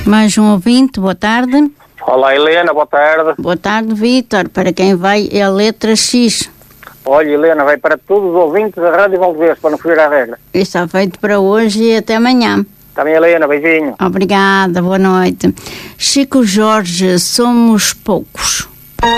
Mais um ouvinte, boa tarde. Olá, Helena, boa tarde. Boa tarde, Vítor. Para quem vai é a letra X. Olha, Helena, vai para todos os ouvintes da Rádio Valdevez, para não fugir à regra. Está feito para hoje e até amanhã. Também, Helena, beijinho. Obrigada, boa noite. Chico Jorge, somos poucos.